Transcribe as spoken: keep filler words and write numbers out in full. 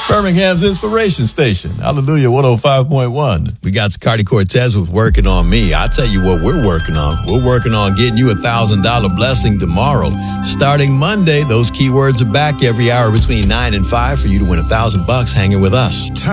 Birmingham's Inspiration Station. Hallelujah, one oh five point one. We got Cardi Cortez was working on me. I'll tell you what we're working on. We're working on getting you a one thousand dollars blessing tomorrow. Starting Monday, those keywords are back every hour between nine and five for you to win a thousand bucks hanging with us.